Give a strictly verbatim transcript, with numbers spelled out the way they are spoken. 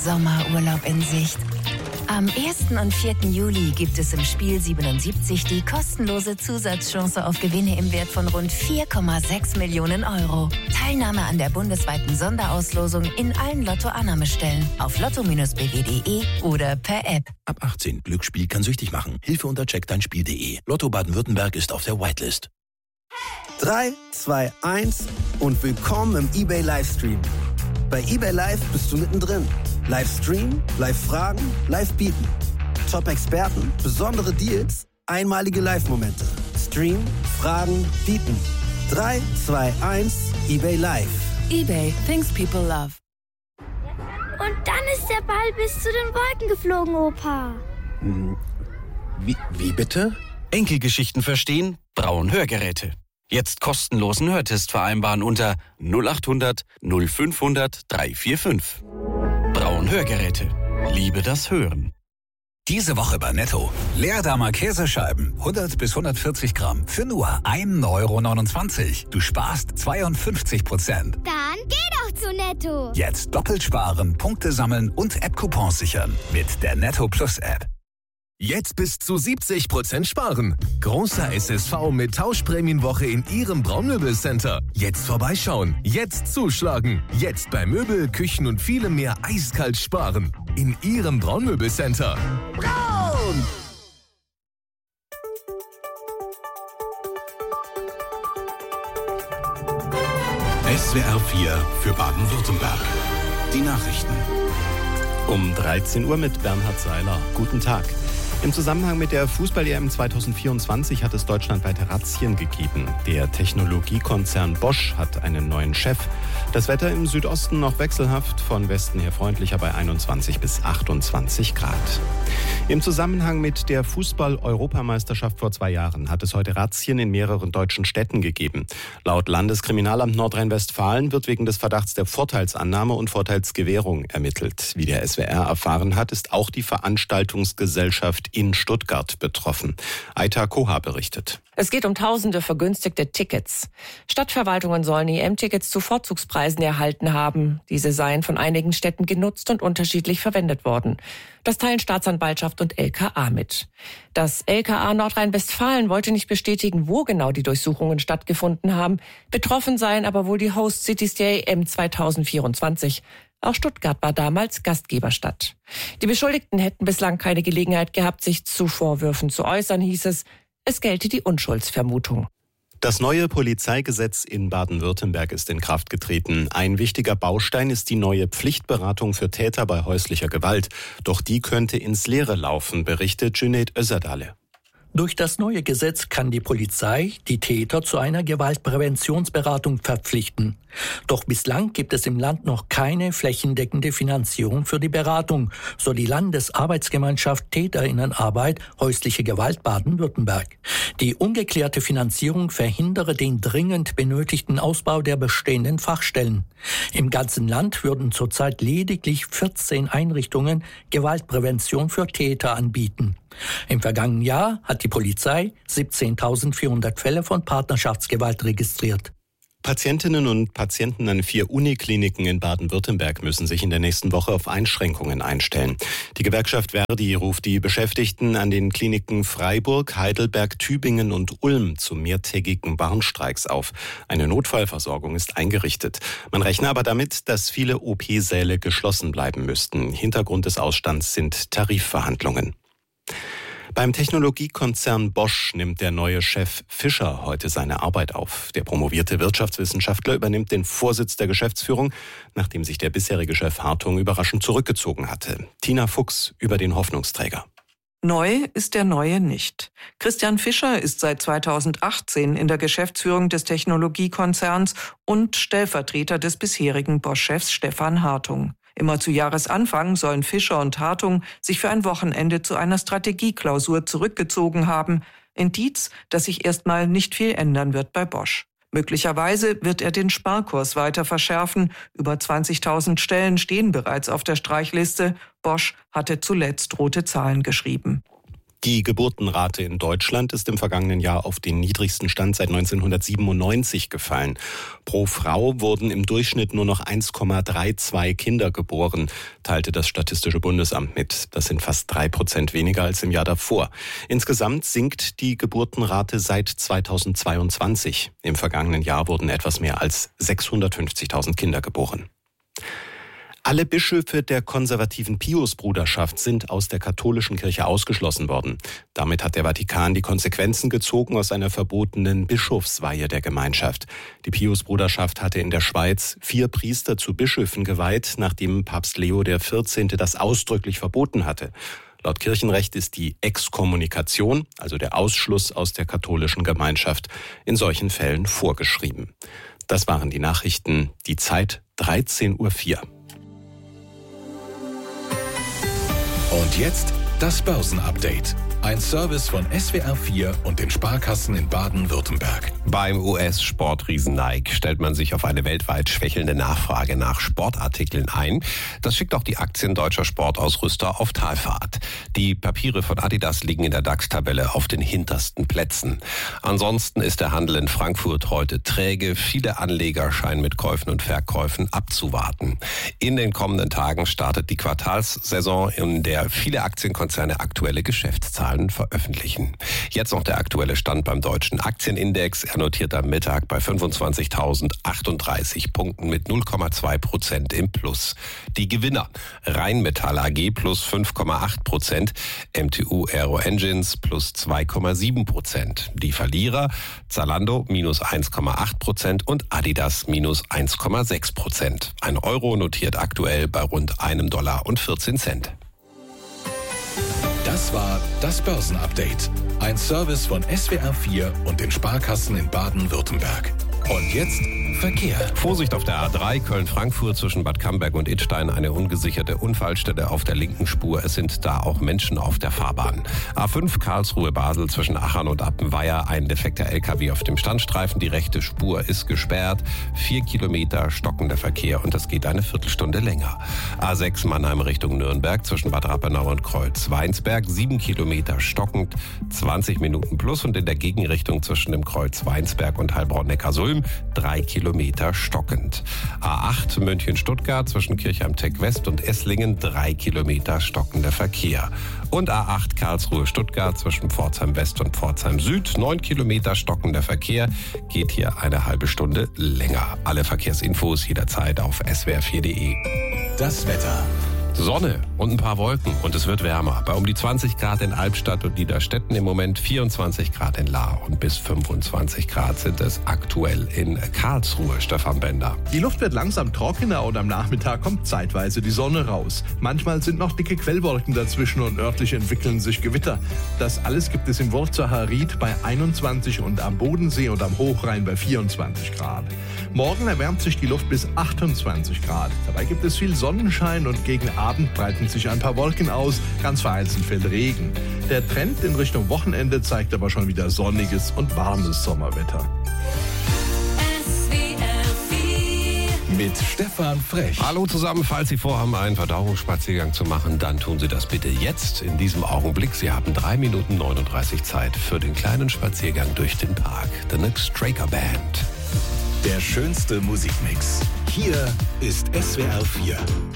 Sommerurlaub in Sicht. Am ersten und vierten Juli gibt es im Spiel siebenundsiebzig die kostenlose Zusatzchance auf Gewinne im Wert von rund vier Komma sechs Millionen Euro. Teilnahme an der bundesweiten Sonderauslosung in allen Lotto-Annahmestellen auf lotto Bindestrich b w punkt de oder per App. Ab achtzehn. Glücksspiel kann süchtig machen. Hilfe unter check dein spiel punkt de. Lotto Baden-Württemberg ist auf der Whitelist. drei, zwei, eins und willkommen im eBay Livestream. Bei eBay Live bist du mittendrin. Livestream, Live-Fragen, Live-Bieten. Top-Experten, besondere Deals, einmalige Live-Momente. Stream, Fragen, Bieten. drei, zwei, eins, eBay Live. eBay, things people love. Und dann ist der Ball bis zu den Wolken geflogen, Opa. Wie, wie bitte? Enkelgeschichten verstehen? Braun Hörgeräte. Jetzt kostenlosen Hörtest vereinbaren unter null acht hundert null fünfhundert dreihundertfünfundvierzig. Braun Hörgeräte. Liebe das Hören. Diese Woche bei Netto. Leerdammer Käsescheiben, hundert bis hundertvierzig Gramm, für nur ein Euro neunundzwanzig. Du sparst zweiundfünfzig Prozent. Dann geh doch zu Netto. Jetzt doppelt sparen, Punkte sammeln und App-Coupons sichern mit der Netto Plus App. Jetzt bis zu siebzig Prozent sparen. Großer S S V mit Tauschprämienwoche in Ihrem Braunmöbelcenter. Jetzt vorbeischauen, jetzt zuschlagen. Jetzt bei Möbel, Küchen und vielem mehr eiskalt sparen. In Ihrem Braunmöbelcenter. Braun! S W R vier für Baden-Württemberg. Die Nachrichten. Um dreizehn Uhr mit Bernhard Seiler. Guten Tag. Im Zusammenhang mit der Fußball-E M zweitausendvierundzwanzig hat es deutschlandweite Razzien gegeben. Der Technologiekonzern Bosch hat einen neuen Chef. Das Wetter im Südosten noch wechselhaft, von Westen her freundlicher bei einundzwanzig bis achtundzwanzig Grad. Im Zusammenhang mit der Fußball-Europameisterschaft vor zwei Jahren hat es heute Razzien in mehreren deutschen Städten gegeben. Laut Landeskriminalamt Nordrhein-Westfalen wird wegen des Verdachts der Vorteilsannahme und Vorteilsgewährung ermittelt. Wie der S W R erfahren hat, ist auch die Veranstaltungsgesellschaft in Stuttgart betroffen. Aita Koha berichtet. Es geht um tausende vergünstigte Tickets. Stadtverwaltungen sollen E M-Tickets zu Vorzugspreisen erhalten haben. Diese seien von einigen Städten genutzt und unterschiedlich verwendet worden. Das teilen Staatsanwaltschaft und L K A mit. Das L K A Nordrhein-Westfalen wollte nicht bestätigen, wo genau die Durchsuchungen stattgefunden haben. Betroffen seien aber wohl die Host Cities der E M zweitausendvierundzwanzig. Auch Stuttgart war damals Gastgeberstadt. Die Beschuldigten hätten bislang keine Gelegenheit gehabt, sich zu Vorwürfen zu äußern, hieß es. Es gelte die Unschuldsvermutung. Das neue Polizeigesetz in Baden-Württemberg ist in Kraft getreten. Ein wichtiger Baustein ist die neue Pflichtberatung für Täter bei häuslicher Gewalt. Doch die könnte ins Leere laufen, berichtet Cüneyt Özerdale. Durch das neue Gesetz kann die Polizei die Täter zu einer Gewaltpräventionsberatung verpflichten. Doch bislang gibt es im Land noch keine flächendeckende Finanzierung für die Beratung, so die Landesarbeitsgemeinschaft Täterinnenarbeit häusliche Gewalt Baden-Württemberg. Die ungeklärte Finanzierung verhindere den dringend benötigten Ausbau der bestehenden Fachstellen. Im ganzen Land würden zurzeit lediglich vierzehn Einrichtungen Gewaltprävention für Täter anbieten. Im vergangenen Jahr hat die Polizei siebzehntausendvierhundert Fälle von Partnerschaftsgewalt registriert. Patientinnen und Patienten an vier Unikliniken in Baden-Württemberg müssen sich in der nächsten Woche auf Einschränkungen einstellen. Die Gewerkschaft Verdi ruft die Beschäftigten an den Kliniken Freiburg, Heidelberg, Tübingen und Ulm zu mehrtägigen Warnstreiks auf. Eine Notfallversorgung ist eingerichtet. Man rechne aber damit, dass viele O P-Säle geschlossen bleiben müssten. Hintergrund des Ausstands sind Tarifverhandlungen. Beim Technologiekonzern Bosch nimmt der neue Chef Fischer heute seine Arbeit auf. Der promovierte Wirtschaftswissenschaftler übernimmt den Vorsitz der Geschäftsführung, nachdem sich der bisherige Chef Hartung überraschend zurückgezogen hatte. Tina Fuchs über den Hoffnungsträger. Neu ist der Neue nicht. Christian Fischer ist seit zweitausendachtzehn in der Geschäftsführung des Technologiekonzerns und Stellvertreter des bisherigen Bosch-Chefs Stefan Hartung. Immer zu Jahresanfang sollen Fischer und Hartung sich für ein Wochenende zu einer Strategieklausur zurückgezogen haben. Indiz, dass sich erstmal nicht viel ändern wird bei Bosch. Möglicherweise wird er den Sparkurs weiter verschärfen. Über zwanzigtausend Stellen stehen bereits auf der Streichliste. Bosch hatte zuletzt rote Zahlen geschrieben. Die Geburtenrate in Deutschland ist im vergangenen Jahr auf den niedrigsten Stand seit neunzehnhundertsiebenundneunzig gefallen. Pro Frau wurden im Durchschnitt nur noch eins Komma zweiunddreißig Kinder geboren, teilte das Statistische Bundesamt mit. Das sind fast drei Prozent weniger als im Jahr davor. Insgesamt sinkt die Geburtenrate seit zweitausendzweiundzwanzig. Im vergangenen Jahr wurden etwas mehr als sechshundertfünfzigtausend Kinder geboren. Alle Bischöfe der konservativen Piusbruderschaft sind aus der katholischen Kirche ausgeschlossen worden. Damit hat der Vatikan die Konsequenzen gezogen aus einer verbotenen Bischofsweihe der Gemeinschaft. Die Piusbruderschaft hatte in der Schweiz vier Priester zu Bischöfen geweiht, nachdem Papst Leo der vierzehnte das ausdrücklich verboten hatte. Laut Kirchenrecht ist die Exkommunikation, also der Ausschluss aus der katholischen Gemeinschaft, in solchen Fällen vorgeschrieben. Das waren die Nachrichten. Die Zeit dreizehn Uhr vier. Und jetzt das Börsenupdate. Ein Service von S W R vier und den Sparkassen in Baden-Württemberg. Beim U S-Sportriesen Nike stellt man sich auf eine weltweit schwächelnde Nachfrage nach Sportartikeln ein. Das schickt auch die Aktien deutscher Sportausrüster auf Talfahrt. Die Papiere von Adidas liegen in der DAX-Tabelle auf den hintersten Plätzen. Ansonsten ist der Handel in Frankfurt heute träge. Viele Anleger scheinen mit Käufen und Verkäufen abzuwarten. In den kommenden Tagen startet die Quartalssaison, in der viele Aktienkonzerne aktuelle Geschäftszahlen veröffentlichen. Jetzt noch der aktuelle Stand beim deutschen Aktienindex. Er notiert am Mittag bei fünfundzwanzigtausendachtunddreißig Punkten mit null Komma zwei Prozent im Plus. Die Gewinner: Rheinmetall A G plus fünf Komma acht Prozent, M T U Aero Engines plus zwei Komma sieben Prozent. Die Verlierer: Zalando minus eins Komma acht Prozent und Adidas minus eins Komma sechs Prozent. Ein Euro notiert aktuell bei rund einem Dollar und vierzehn Cent. Das war das Börsenupdate. Ein Service von S W R vier und den Sparkassen in Baden-Württemberg. Und jetzt Verkehr. Vorsicht auf der A drei Köln-Frankfurt zwischen Bad Camberg und Idstein. Eine ungesicherte Unfallstelle auf der linken Spur. Es sind da auch Menschen auf der Fahrbahn. A fünf Karlsruhe-Basel zwischen Achern und Appenweier. Ein defekter L K W auf dem Standstreifen. Die rechte Spur ist gesperrt. Vier Kilometer stockender Verkehr und das geht eine Viertelstunde länger. A sechs Mannheim Richtung Nürnberg zwischen Bad Rappenau und Kreuz-Weinsberg. Sieben Kilometer stockend. zwanzig Minuten plus und in der Gegenrichtung zwischen dem Kreuz Weinsberg und Heilbronn-Neckarsulm drei Kilometer stockend. A acht München-Stuttgart zwischen Kirchheim-Tech-West und Esslingen drei Kilometer stockender Verkehr. Und A acht Karlsruhe-Stuttgart zwischen Pforzheim-West und Pforzheim-Süd neun Kilometer stockender Verkehr, geht hier eine halbe Stunde länger. Alle Verkehrsinfos jederzeit auf S W R vier Punkt de. Das Wetter. Sonne und ein paar Wolken und es wird wärmer. Bei um die zwanzig Grad in Albstadt und Niederstetten, im Moment vierundzwanzig Grad in Lahr und bis fünfundzwanzig Grad sind es aktuell in Karlsruhe. Stefan Bender. Die Luft wird langsam trockener und am Nachmittag kommt zeitweise die Sonne raus. Manchmal sind noch dicke Quellwolken dazwischen und örtlich entwickeln sich Gewitter. Das alles gibt es im Wurzer-Haried bei einundzwanzig und am Bodensee und am Hochrhein bei vierundzwanzig Grad. Morgen erwärmt sich die Luft bis achtundzwanzig Grad. Dabei gibt es viel Sonnenschein und gegen Abend breiten sich ein paar Wolken aus, ganz vereinzelt fällt Regen. Der Trend in Richtung Wochenende zeigt aber schon wieder sonniges und warmes Sommerwetter. Mit Stefan Frech. Hallo zusammen, falls Sie vorhaben, einen Verdauungsspaziergang zu machen, dann tun Sie das bitte jetzt, in diesem Augenblick. Sie haben drei Minuten neununddreißig Zeit für den kleinen Spaziergang durch den Park. The Nick Straker Band. Der schönste Musikmix. Hier ist S W R vier.